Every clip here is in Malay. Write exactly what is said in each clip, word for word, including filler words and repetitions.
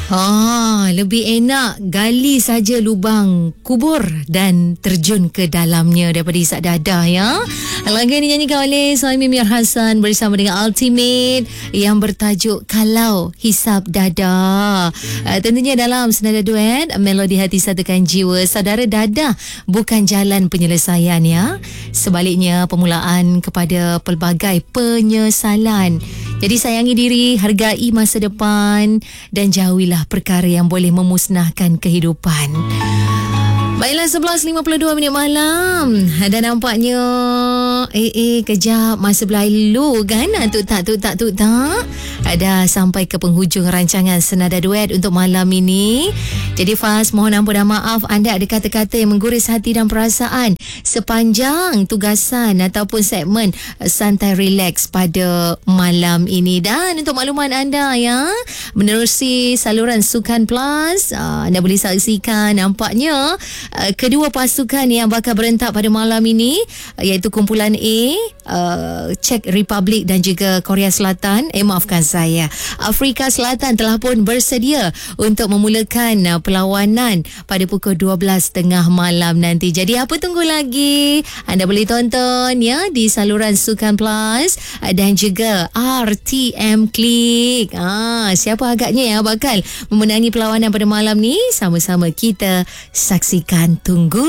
Ah, lebih enak gali saja lubang kubur dan terjun ke dalamnya daripada isap dadah ya. Lagu ini dinyanyikan oleh Suhaimi Miar Hassan bersama dengan Ultimate yang bertajuk Kalau Hisap Dadah. Uh, tentunya dalam senada duet Melodi Hati Satukan Jiwa. Saudara, dadah bukan jalan penyelesaian ya. Sebaliknya permulaan kepada pelbagai penyesalan. Jadi sayangi diri, hargai masa depan dan jauhilah perkara yang boleh memusnahkan kehidupan. Baiklah, sebelas lima puluh dua minit malam. Dan nampaknya Eh eh kejap masa berlalu kan. Tuk tak tuk tak tuk tak. Dah sampai ke penghujung rancangan Senada Duet untuk malam ini. Jadi Faz, mohon ampun dan maaf anda ada kata-kata yang mengguris hati dan perasaan sepanjang tugasan ataupun segmen Santai Relax pada malam ini. Dan untuk makluman anda ya, menerusi saluran Sukan Plus, anda boleh saksikan nampaknya kedua pasukan yang bakal berentak pada malam ini, iaitu kumpulan A, uh, Czech Republic dan juga Korea Selatan. Eh maafkan saya, Afrika Selatan telah pun bersedia untuk memulakan uh, perlawanan pada pukul dua belas tiga puluh malam nanti. Jadi apa tunggu lagi? Anda boleh tonton ya di saluran Sukan Plus uh, dan juga R T M Click. Ah, siapa agaknya yang bakal memenangi perlawanan pada malam ni? Sama-sama kita saksikan. Tunggu.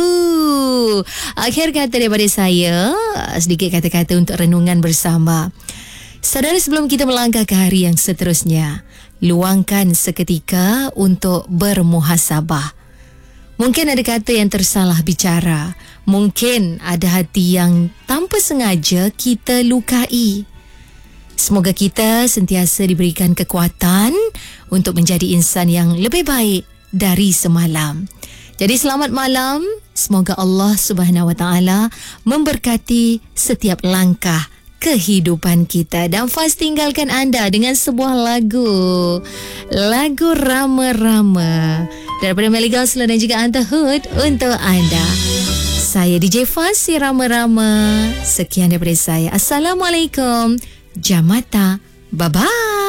Akhir kata daripada saya, sedikit kata-kata untuk renungan bersama. Saudara, sebelum kita melangkah ke hari yang seterusnya, luangkan seketika untuk bermuhasabah. Mungkin ada kata yang tersalah bicara. Mungkin ada hati yang tanpa sengaja kita lukai. Semoga kita sentiasa diberikan kekuatan untuk menjadi insan yang lebih baik dari semalam. Jadi selamat malam. Semoga Allah Subhanahu Wa Taala memberkati setiap langkah kehidupan kita. Dan Faz tinggalkan anda dengan sebuah lagu. Lagu Rama-Rama daripada Melly Gospel dan juga Anta Hood untuk anda. Saya D J Faz, si Rama-Rama. Sekian daripada saya. Assalamualaikum. Jamata. Bye-bye.